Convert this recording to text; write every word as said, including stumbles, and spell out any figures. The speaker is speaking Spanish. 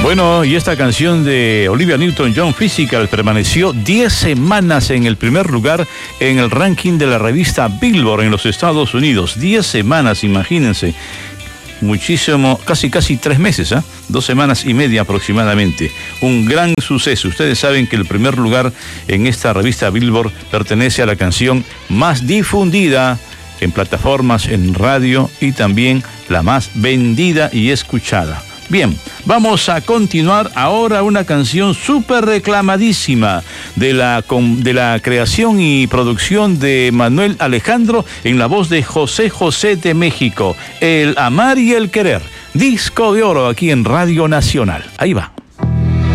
Bueno, y esta canción de Olivia Newton-John, Physical, permaneció diez semanas en el primer lugar en el ranking de la revista Billboard en los Estados Unidos. diez semanas, imagínense. Muchísimo, casi casi tres meses, ¿eh? Dos semanas y media aproximadamente. Un gran suceso. Ustedes saben que el primer lugar en esta revista Billboard pertenece a la canción más difundida en plataformas, en radio y también la más vendida y escuchada. Bien, vamos a continuar ahora una canción súper reclamadísima de la, de la creación y producción de Manuel Alejandro en la voz de José José de México, El Amar y el Querer, disco de oro aquí en Radio Nacional. Ahí va.